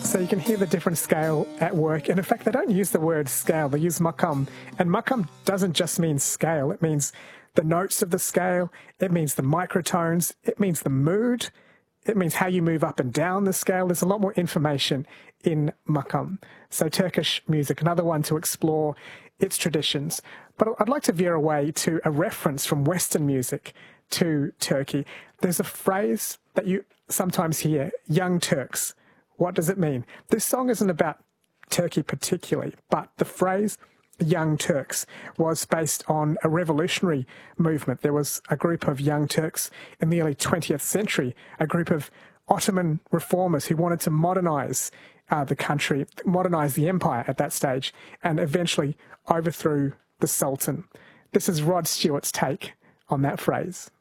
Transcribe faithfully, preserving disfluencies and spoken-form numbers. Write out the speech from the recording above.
So you can hear the different scale at work. And in fact, they don't use the word scale, they use makam. And makam doesn't just mean scale, it means the notes of the scale, it means the microtones, it means the mood, it means how you move up and down the scale. There's a lot more information in makam. So Turkish music, another one to explore its traditions. But I'd like to veer away to a reference from Western music to Turkey. There's a phrase that you sometimes hear, young Turks. What does it mean? This song isn't about Turkey particularly, but the phrase Young Turks was based on a revolutionary movement. There was a group of young Turks in the early twentieth century, a group of Ottoman reformers who wanted to modernize uh, the country, modernize the empire at that stage, and eventually overthrew the Sultan. This is Rod Stewart's take on that phrase.